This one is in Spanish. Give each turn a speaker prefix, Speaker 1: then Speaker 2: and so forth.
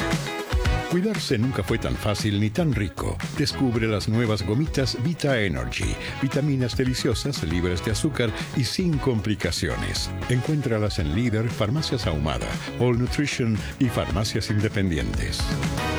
Speaker 1: Cuidarse nunca fue tan fácil ni tan rico. Descubre las nuevas gomitas Vita Energy. Vitaminas deliciosas, libres de azúcar y sin complicaciones. Encuéntralas en Líder, Farmacias Ahumada, All Nutrition y farmacias independientes.